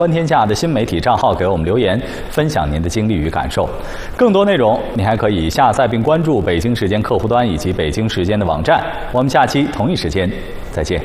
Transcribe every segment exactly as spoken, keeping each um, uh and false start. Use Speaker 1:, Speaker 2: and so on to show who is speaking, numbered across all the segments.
Speaker 1: 观天下的新媒体账号给我们留言，分享您的经历与感受。更多内容，你还可以下载并关注北京时间客户端以及北京时间的网站。我们下期同一时间再见。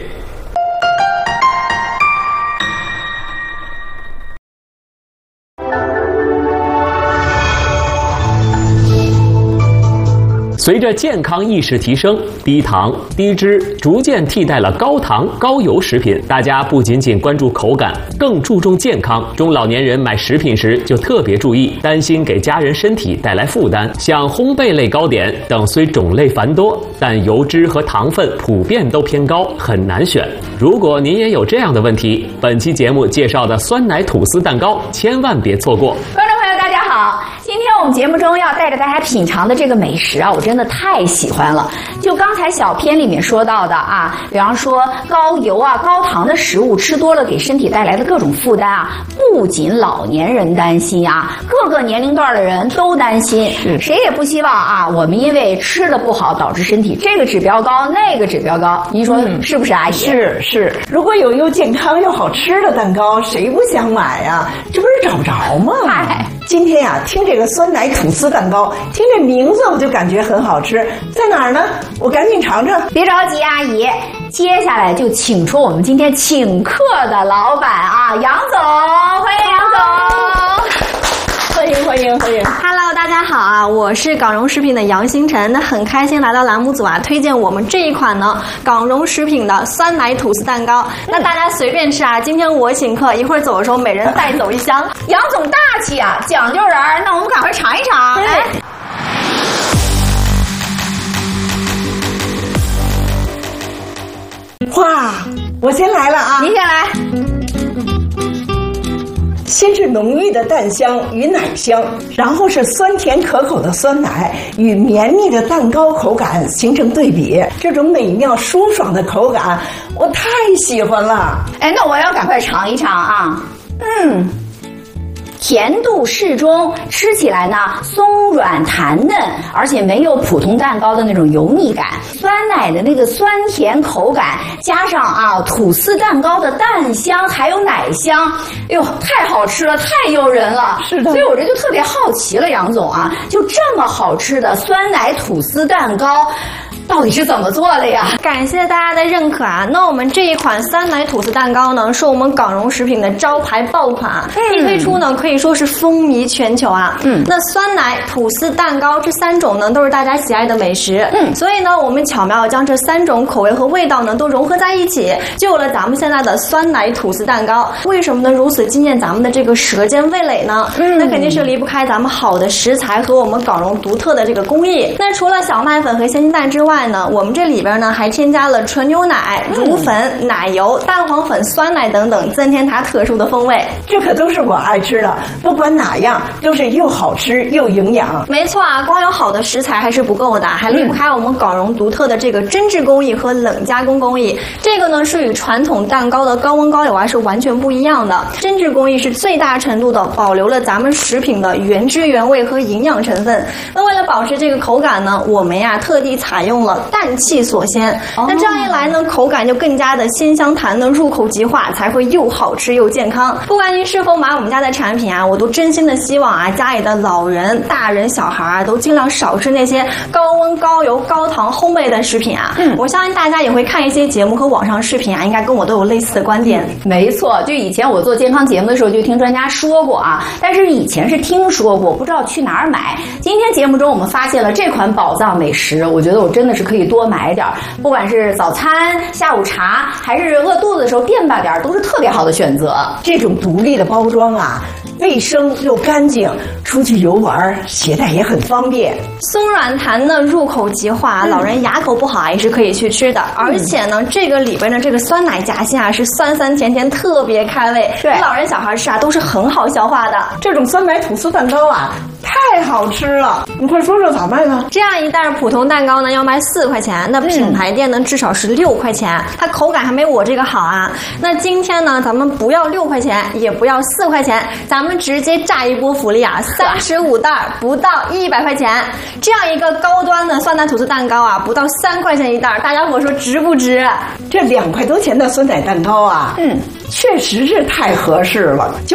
Speaker 2: 随着健康意识提升，低糖、低脂逐渐替代了高糖、高油食品。大家不仅仅关注口感，更注重健康。中老年人买食品时就特别注意，担心给家人身体带来负担。像烘焙类糕点等虽种类繁多，但油脂和糖分普遍都偏高，很难选。如果您也有这样的问题，本期节目介绍的酸奶吐司蛋糕千万别错过。
Speaker 3: 观众朋友大家好，今天我们节目中要带着大家品尝的这个美食啊，我真的太喜欢了。就刚才小片里面说到的啊，比方说高油啊、高糖的食物吃多了给身体带来的各种负担啊，不仅老年人担心啊，各个年龄段的人都担心。谁也不希望啊，我们因为吃的不好导致身体这个指标高那个指标高。您说是不是，阿姨？
Speaker 4: 是是，如果有又健康又好吃的蛋糕，谁不想买呀？这不是找不着吗？
Speaker 3: 嗨，
Speaker 4: 今天呀、啊，听这个酸奶吐司蛋糕，听这名字我就感觉很好吃，在哪儿呢？我赶紧尝尝。
Speaker 3: 别着急，阿姨，接下来就请出我们今天请客的老板啊，杨总，欢迎杨总。
Speaker 4: 欢迎欢迎欢迎
Speaker 5: ！Hello， 大家好啊，我是港荣食品的杨星辰，那很开心来到栏目组啊，推荐我们这一款呢港荣食品的酸奶吐司蛋糕。那大家随便吃啊，今天我请客，一会儿走的时候每人带走一箱。
Speaker 3: 杨总大气啊，讲究人，那我们赶快尝一尝。来，
Speaker 4: 哇，我先来了啊！
Speaker 3: 您先来。
Speaker 4: 先是浓郁的蛋香与奶香，然后是酸甜可口的酸奶与绵密的蛋糕口感形成对比，这种美妙舒爽的口感，我太喜欢了。
Speaker 3: 哎，那我要赶快尝一尝啊！嗯。甜度适中，吃起来呢松软弹嫩，而且没有普通蛋糕的那种油腻感。酸奶的那个酸甜口感，加上啊吐司蛋糕的蛋香还有奶香，哎呦，太好吃了，太诱人了。
Speaker 4: 是的，
Speaker 3: 所以我这就特别好奇了，杨总啊，就这么好吃的酸奶吐司蛋糕，到底是怎么做的呀？
Speaker 5: 感谢大家的认可啊！那我们这一款酸奶吐司蛋糕呢，是我们港荣食品的招牌爆款，一推出呢可以说是风靡全球啊。嗯，那酸奶、吐司、蛋糕这三种呢，都是大家喜爱的美食。嗯，所以呢，我们巧妙将这三种口味和味道呢都融合在一起，就有了咱们现在的酸奶吐司蛋糕。为什么呢？如此惊艳咱们的这个舌尖味蕾呢？嗯，那肯定是离不开咱们好的食材和我们港荣独特的这个工艺。那除了小麦粉和鲜鸡蛋之外呢，我们这里边呢还添加了纯牛奶、乳粉、奶油、蛋黄粉、酸奶等等，增添它特殊的风味。
Speaker 4: 这可都是我爱吃的，不管哪样都是又好吃又营养。
Speaker 5: 没错啊，光有好的食材还是不够的，还离不开我们港荣独特的这个蒸制工艺和冷加工工艺。这个呢是与传统蛋糕的高温高油啊是完全不一样的。蒸制工艺是最大程度的保留了咱们食品的原汁原味和营养成分。那为了保持这个口感呢，我们呀特地采用了氮气锁鲜。哦、那这样一来呢，口感就更加的鲜香弹嫩，入口即化，才会又好吃又健康。不管您是否买我们家的产品啊，我都真心的希望啊，家里的老人、大人、小孩啊，都尽量少吃那些高温、高油、高糖烘焙的食品啊。嗯，我相信大家也会看一些节目和网上视频啊，应该跟我都有类似的观点。
Speaker 3: 没错，就以前我做健康节目的时候，就听专家说过啊，但是以前是听说过，不知道去哪儿买。今天节目中我们发现了这款宝藏美食，我觉得我真的是可以多买点，不管是早餐、下午茶，还是饿肚子的时候垫吧点，都是特别好的选择。
Speaker 4: 这种独立的包装啊，卫生又干净，出去游玩携带也很方便。
Speaker 5: 松软弹嫩，入口即化，嗯、老人牙口不好啊也是可以去吃的。而且呢，嗯、这个里边的这个酸奶夹心啊，是酸酸甜甜，特别开胃。
Speaker 3: 对，
Speaker 5: 老人小孩吃啊都是很好消化的。
Speaker 4: 这种酸奶吐司蛋糕啊， 太好吃了！你快说说咋卖呢？
Speaker 5: 这样一袋普通蛋糕呢，要卖四块钱，那品牌店呢至少是六块钱，它口感还没我这个好啊。那今天呢，咱们不要六块钱，也不要四块钱，咱们直接炸一波福利啊，三十五袋不到一百块钱，这样一个高端的酸奶吐司蛋糕啊，不到三块钱一袋，大家伙说值不值？
Speaker 4: 这两块多钱的酸奶蛋糕啊，嗯，确实是太合适了。就